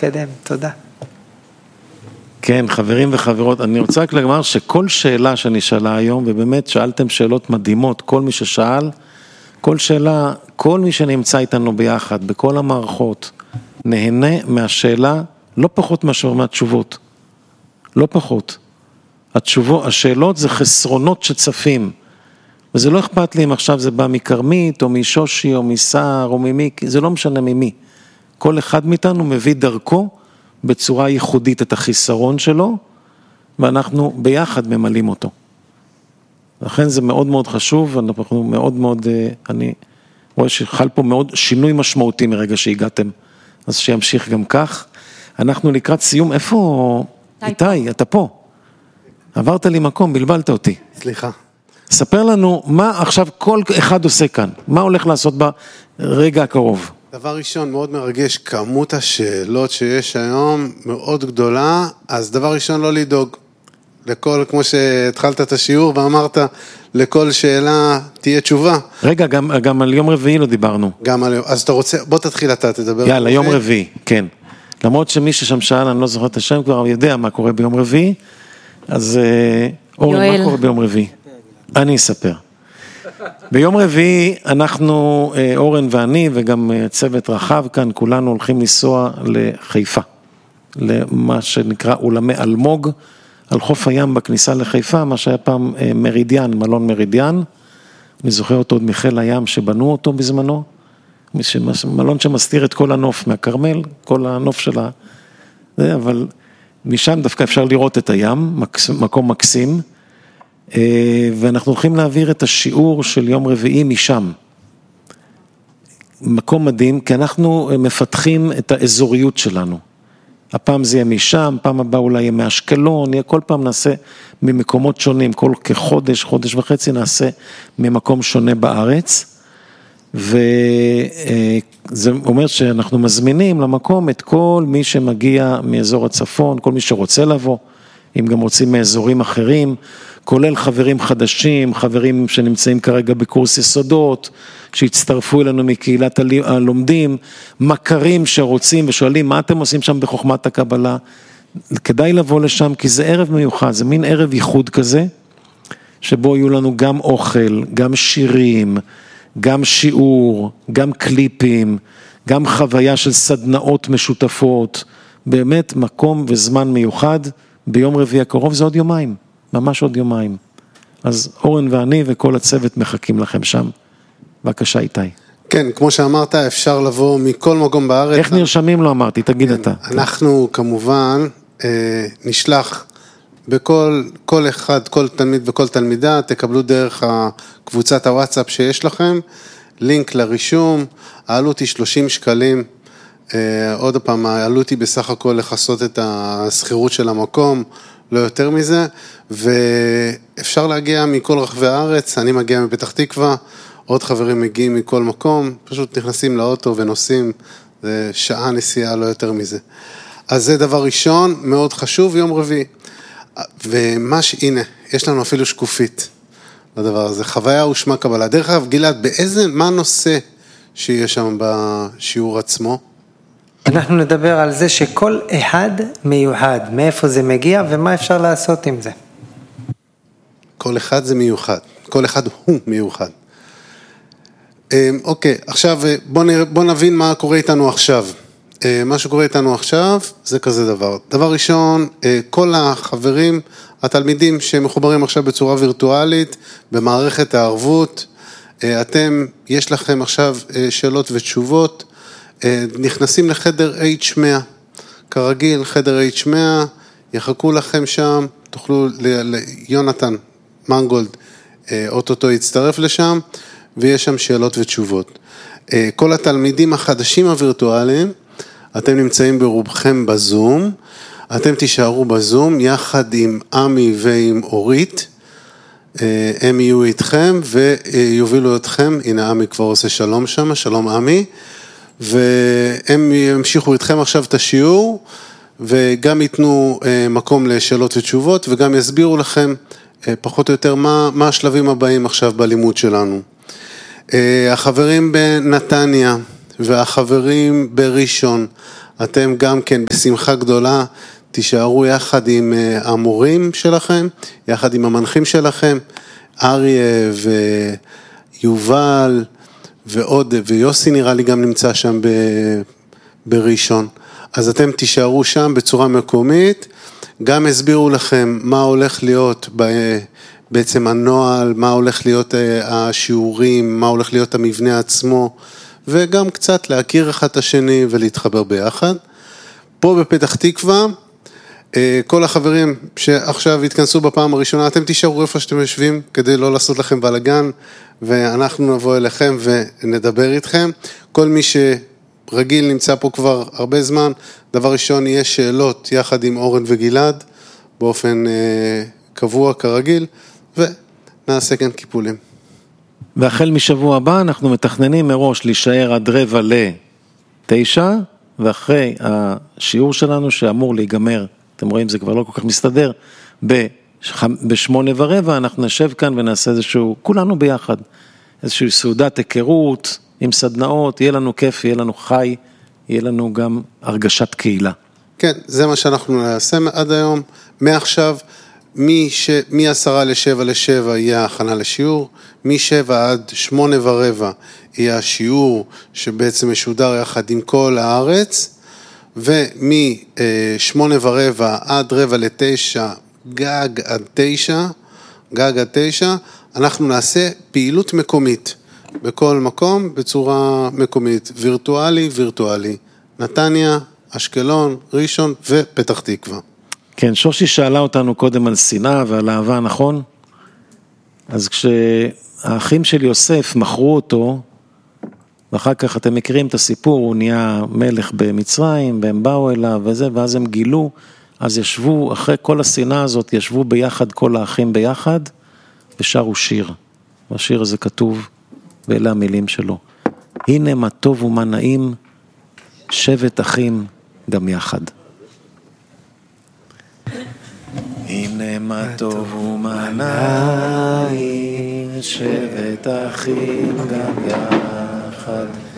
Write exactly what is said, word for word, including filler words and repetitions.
להתקדם. תודה. כן, חברים וחברות, אני רוצה רק לומר שכל שאלה שנשאלה היום, ובאמת שאלתם שאלות מדהימות, כל מי ששאל, כל שאלה, כל מי שנמצא איתנו ביחד, בכל המערכות, נהנה מהשאלה, לא פחות מאשר מהתשובות. לא פחות. התשובות, השאלות זה חסרונות שצפים, וזה לא אכפת לי אם עכשיו זה בא מקרמית, או משושי, או מסער, או ממי, זה לא משנה ממי. כל אחד מאיתנו מביא דרכו, בצורה ייחודית את החיסרון שלו, ואנחנו ביחד ממלאים אותו. לכן זה מאוד מאוד חשוב, אנחנו מאוד מאוד, אני רואה שחל פה מאוד שינוי משמעותי מרגע שהגעתם, אז שימשיך גם כך. אנחנו לקראת סיום, איפה, איתי, אתה פה. עברת לי מקום, בלבלת אותי. סליחה. ספר לנו מה עכשיו כל אחד עושה כאן, מה הולך לעשות ברגע הקרוב. דבר ראשון, מאוד מרגש, כמות השאלות שיש היום מאוד גדולה, אז דבר ראשון לא לדאוג. לכל, כמו שהתחלת את השיעור ואמרת, לכל שאלה תהיה תשובה. רגע, גם, גם על יום רביעי לא דיברנו. גם על יום, אז אתה רוצה, בוא תתחיל אתה, תדבר. יאללה, יום רביעי, כן. למרות שמי ששם שאל, אני לא זוכר את השם, כבר יודע מה קורה ביום רביעי, אז אורן, מה קורה ביום רביעי? אני אספר. ביום רביעי אנחנו, אורן ואני וגם צוות רחב כאן, כולנו הולכים לנסוע לחיפה, למה שנקרא אולמי אלמוג, על חוף הים בכניסה לחיפה, מה שהיה פעם מרידיאן, מלון מרידיאן, אני זוכר אותו עוד מחיל הים שבנו אותו בזמנו, מלון שמסתיר את כל הנוף מהקרמל, כל הנוף שלה, אבל משם דווקא אפשר לראות את הים, מקום מקסים, ואנחנו הולכים להעביר את השיעור של יום רביעי משם. מקום מדהים, כי אנחנו מפתחים את האזוריות שלנו. הפעם זה יהיה משם, פעם הבא אולי יהיה מאשקלון, כל פעם נעשה ממקומות שונים, כל כחודש, חודש וחצי נעשה ממקום שונה בארץ, וזה אומר שאנחנו מזמינים למקום את כל מי שמגיע מאזור הצפון, כל מי שרוצה לבוא, אם גם רוצים מאזורים אחרים, כולל חברים חדשים, חברים שנמצאים כרגע בקורס יסודות, שהצטרפו אלינו מקהילת הלומדים, מכרים שרוצים ושואלים מה אתם עושים שם בחוכמת הקבלה, כדאי לבוא לשם כי זה ערב מיוחד, זה מין ערב ייחוד כזה, שבו יהיו לנו גם אוכל, גם שירים, גם שיעור, גם קליפים, גם חוויה של סדנאות משותפות, באמת מקום וזמן מיוחד, ביום רביעי הקרוב זה עוד יומיים, ממש עוד יומיים. אז אורן ואני וכל הצוות מחכים לכם שם. בבקשה איתי. כן, כמו שאמרת, אפשר לבוא מכל מקום בארץ. איך נרשמים לא אמרתי, תגיד כן, אתה. אנחנו כמובן אה, נשלח בכל כל אחד, כל תלמיד וכל תלמידה, תקבלו דרך הקבוצת הוואטסאפ שיש לכם, לינק לרישום, העלות היא שלושים שקלים, אה, עוד פעם, העלות היא בסך הכל לחסות את הסחירות של המקום, לא יותר מזה, ואפשר להגיע מכל רחבי הארץ, אני מגיע מפתח תקווה, עוד חברים מגיעים מכל מקום, פשוט נכנסים לאוטו ונוסעים, זה שעה נסיעה, לא יותר מזה. אז זה דבר ראשון, מאוד חשוב, יום רביעי. ומה ש... הנה, יש לנו אפילו שקופית לדבר הזה, חוויה ושמה קבלה. דרך אגב, גלעד, באיזה, מה הנושא שיש שם בשיעור עצמו? אנחנו נדבר על זה שכל אחד מיוחד, מאיפה זה מגיע ומה אפשר לעשות עם זה. כל אחד זה מיוחד, כל אחד הוא מיוחד. אוקיי, עכשיו בוא, נרא, בוא נבין מה קורה איתנו עכשיו. מה שקורה איתנו עכשיו זה כזה דבר. דבר ראשון, כל החברים, התלמידים שמחוברים עכשיו בצורה וירטואלית, במערכת הערבות, אתם, יש לכם עכשיו שאלות ותשובות, נכנסים לחדר אייץ' מאה, כרגיל, חדר אייץ' מאה, יחכו לכם שם, תוכלו, יונתן מנגולד, אוטוטו יצטרף לשם, ויש שם שאלות ותשובות. כל התלמידים החדשים הווירטואליים, אתם נמצאים ברובכם בזום, אתם תישארו בזום יחד עם עמי ועם אורית, הם יהיו איתכם ויובילו אתכם, הנה עמי כבר עושה שלום שם, שלום עמי, והם ימשיכו איתכם עכשיו את השיעור, וגם ייתנו מקום לשאלות ותשובות, וגם יסבירו לכם פחות או יותר מה, מה השלבים הבאים עכשיו בלימוד שלנו. החברים בנתניה והחברים בראשון, אתם גם כן בשמחה גדולה תישארו יחד עם המורים שלכם, יחד עם המנחים שלכם, אריה ויובל ועוד, ויוסי נראה לי גם נמצא שם ב, בראשון. אז אתם תישארו שם בצורה מקומית, גם הסבירו לכם מה הולך להיות בעצם הנועל, מה הולך להיות השיעורים, מה הולך להיות המבנה עצמו, וגם קצת להכיר אחד את השני ולהתחבר ביחד. פה בפתח תקווה, כל החברים שעכשיו התכנסו בפעם הראשונה, אתם תישארו איפה שאתם יושבים, כדי לא לעשות לכם בלגן, ואנחנו נבוא אליכם ונדבר איתכם. כל מי שרגיל נמצא פה כבר הרבה זמן, דבר ראשון יהיה שאלות יחד עם אורן וגלעד, באופן קבוע כרגיל, ונעשה כאן קיפולים. והחל משבוע הבא אנחנו מתכננים מראש להישאר עד רבע לתשע, ואחרי השיעור שלנו שאמור להיגמר, אתם רואים זה כבר לא כל כך מסתדר, בשמונה ורבע אנחנו נשב כאן ונעשה איזשהו, כולנו ביחד, איזשהו סעודת היכרות עם סדנאות, יהיה לנו כיף, יהיה לנו חי, יהיה לנו גם הרגשת קהילה. כן, זה מה שאנחנו נעשה עד היום, מעכשיו, מ-עשרה לשבע לשבע יהיה הכנה לשיעור, משבע עד שמונה ורבע יהיה השיעור שבעצם משודר יחד עם כל הארץ, ומשמונה ורבע עד רבע לתשע, גג עד תשע, גג עד תשע, אנחנו נעשה פעילות מקומית, בכל מקום בצורה מקומית, וירטואלי, וירטואלי, נתניה, אשקלון, ראשון ופתח תקווה. כן, שושי שאלה אותנו קודם על שנאה ועל אהבה, נכון? אז כשהאחים של יוסף מכרו אותו, ואחר כך אתם מכירים את הסיפור, הוא נהיה מלך במצרים, והם באו אליו וזה, ואז הם גילו, אז ישבו, אחרי כל השנאה הזאת, ישבו ביחד, כל האחים ביחד, ושרו שיר. והשיר הזה כתוב, ואלה המילים שלו. הנה מה טוב ומה נעים, שבט אחים גם יחד. הנה מה טוב ומה נעים, שבט אחים גם יחד.